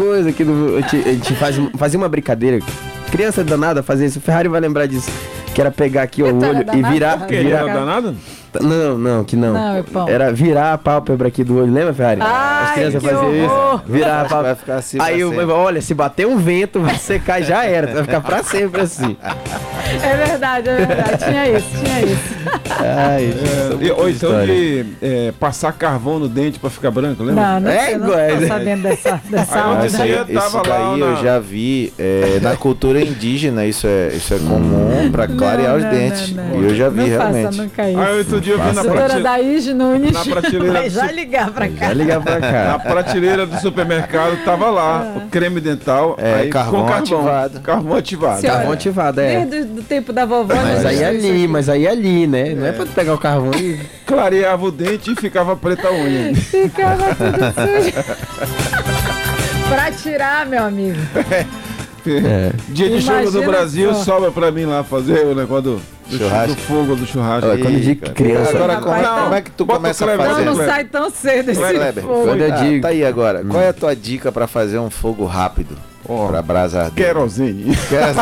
coisa aqui a gente fazia uma brincadeira. Criança danada fazia isso. O Ferrari vai lembrar disso. Que era pegar aqui o olho e virar. Por quê? Era danado? Não, que não. Não, era virar a pálpebra aqui do olho, lembra, Ferrari? As crianças faziam isso. Virar a pálpebra. Vai ficar assim. Aí olha, se bater um vento, você cai, já era. Vai ficar pra sempre assim. É verdade. Tinha isso. Ai, ou então de passar carvão no dente pra ficar branco, lembra? Não tô sabendo dessa onda. Isso daí eu já vi. Na cultura indígena, isso é comum pra clarear os dentes. E eu já vi realmente. Nunca isso. Aí outro dia eu vi na Doutora Daís Nunes na prateleira. vai já ligar pra cá. Na prateleira do supermercado tava lá o creme dental. Aí, carvão ativado. Carvão ativado. Carvão ativado, Desde o tempo da vovó. Mas aí ali, né? Não é pra tu pegar o carvão e... Clareava o dente e ficava preta a unha. Ficava tudo sujo. Pra tirar, meu amigo. Dia de jogo do Brasil, sobra pra mim lá fazer o negócio do fogo, do churrasco. Quando eu digo criança... Agora, como é que tu começa a fazer? Não sai tão cedo esse fogo. Quando eu digo... Tá aí agora. Qual é a tua dica pra fazer um fogo rápido? Pra brasa arder? Querosene.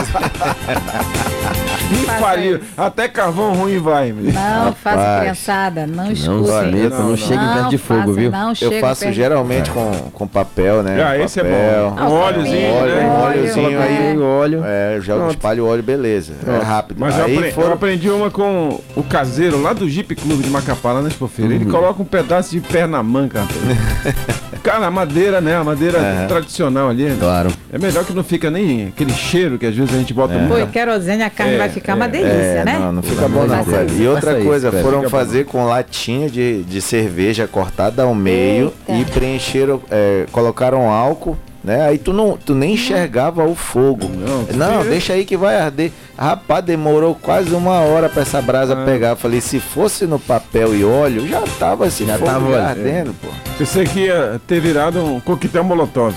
Faliu. Até carvão ruim vai. Não faça criançada, não escutem. Não chegue perto de fogo, viu? Eu faço geralmente com papel, né? Esse é bom. Um óleozinho, né? Um óleozinho aí. Óleo. Já espalho o óleo, beleza. É rápido. Mas eu aprendi uma com o caseiro lá do Jeep Clube de Macapá, lá na Expofeira. Ele coloca um pedaço de perna manca. Cara, a madeira, né? A madeira tradicional ali. Claro. É melhor que não fica nem aquele cheiro que às vezes a gente bota Pô, e querosene, a carne vai ficar uma delícia, né? Não fica bom não, velho. E outra coisa, foram fazer com latinha de cerveja cortada ao meio e preencheram, colocaram álcool, né? Aí tu nem enxergava o fogo. Não, deixa aí que vai arder. Rapaz, demorou quase 1 hora pra essa brasa pegar. Eu falei, se fosse no papel e óleo, já tava ardendo, pô. Pensei que ia ter virado um coquetel molotov.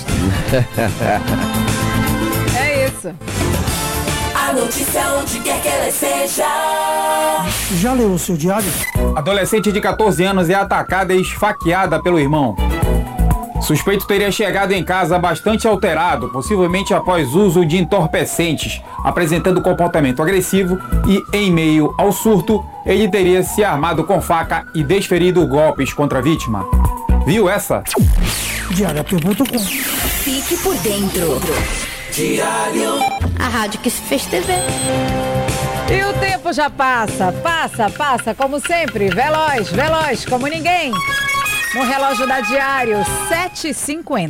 É isso. A notícia onde quer que ela seja. Já leu o seu diário? Adolescente de 14 anos é atacada e esfaqueada pelo irmão. Suspeito teria chegado em casa bastante alterado, possivelmente após uso de entorpecentes, apresentando comportamento agressivo e, em meio ao surto, ele teria se armado com faca e desferido golpes contra a vítima. Viu essa? Diário.com. Fique por dentro. Diário. A rádio que se fez TV. E o tempo já passa, como sempre, veloz, como ninguém. No relógio da Diário, 7h50.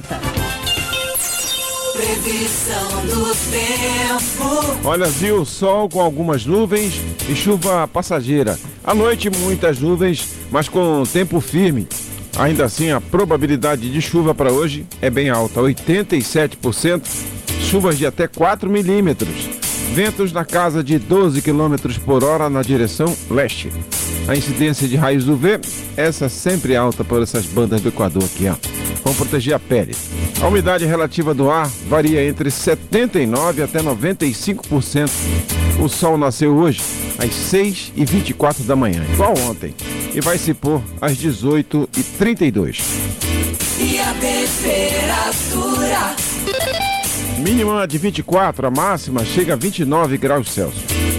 Previsão do tempo. Olha, viu, sol com algumas nuvens e chuva passageira. À noite, muitas nuvens, mas com tempo firme. Ainda assim, a probabilidade de chuva para hoje é bem alta, 87%, chuvas de até 4 milímetros. Ventos na casa de 12 km por hora na direção leste. A incidência de raios UV, essa sempre alta por essas bandas do Equador aqui, ó. Vão proteger a pele. A umidade relativa do ar varia entre 79% até 95%. O sol nasceu hoje às 6h24 da manhã, igual ontem, e vai se pôr às 18h32. E a temperatura? Mínima de 24, a máxima chega a 29 graus Celsius.